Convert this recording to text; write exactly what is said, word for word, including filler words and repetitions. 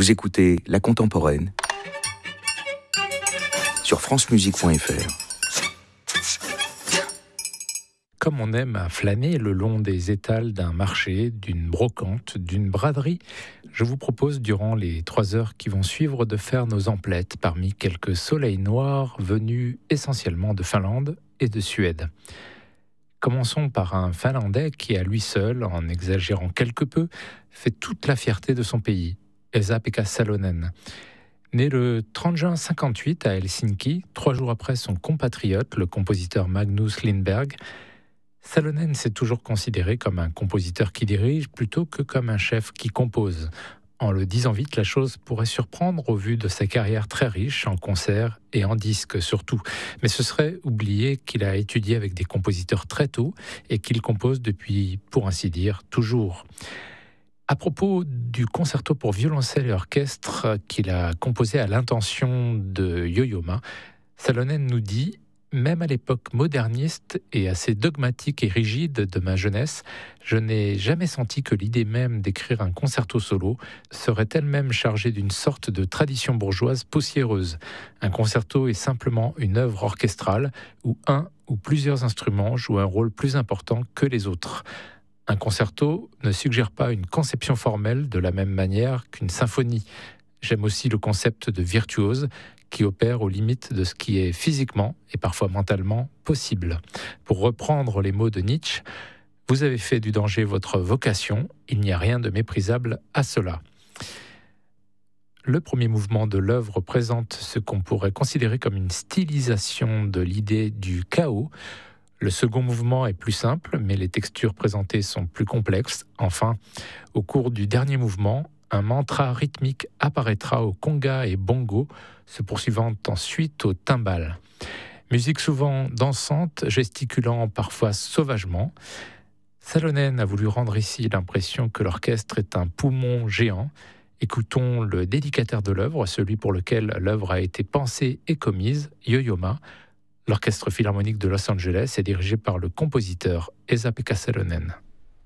Vous écoutez La Contemporaine sur france musique point f r. Comme on aime à flâner le long des étals d'un marché, d'une brocante, d'une braderie, je vous propose durant les trois heures qui vont suivre de faire nos emplettes parmi quelques soleils noirs venus essentiellement de Finlande et de Suède. Commençons par un Finlandais qui, à lui seul, en exagérant quelque peu, fait toute la fierté de son pays, Esa-Pekka Salonen. Né le trente juin cinquante-huit à Helsinki, trois jours après son compatriote, le compositeur Magnus Lindberg, Salonen s'est toujours considéré comme un compositeur qui dirige plutôt que comme un chef qui compose. En le disant vite, la chose pourrait surprendre au vu de sa carrière très riche en concerts et en disques surtout. Mais ce serait oublier qu'il a étudié avec des compositeurs très tôt et qu'il compose depuis, pour ainsi dire, toujours. À propos du concerto pour violoncelle et orchestre qu'il a composé à l'intention de Yo-Yo Ma, Salonen nous dit: même à l'époque moderniste et assez dogmatique et rigide de ma jeunesse, je n'ai jamais senti que l'idée même d'écrire un concerto solo serait elle-même chargée d'une sorte de tradition bourgeoise poussiéreuse. Un concerto est simplement une œuvre orchestrale où un ou plusieurs instruments jouent un rôle plus important que les autres. Un concerto ne suggère pas une conception formelle de la même manière qu'une symphonie. J'aime aussi le concept de virtuose qui opère aux limites de ce qui est physiquement et parfois mentalement possible. Pour reprendre les mots de Nietzsche, vous avez fait du danger votre vocation, il n'y a rien de méprisable à cela. Le premier mouvement de l'œuvre présente ce qu'on pourrait considérer comme une stylisation de l'idée du chaos. Le second mouvement est plus simple, mais les textures présentées sont plus complexes. Enfin, au cours du dernier mouvement, un mantra rythmique apparaîtra au conga et bongo, se poursuivant ensuite au timbal. Musique souvent dansante, gesticulant parfois sauvagement. Salonen a voulu rendre ici l'impression que l'orchestre est un poumon géant. Écoutons le dédicataire de l'œuvre, celui pour lequel l'œuvre a été pensée et commise, Yo-Yo Ma. L'Orchestre philharmonique de Los Angeles est dirigé par le compositeur Esa-Pekka Salonen.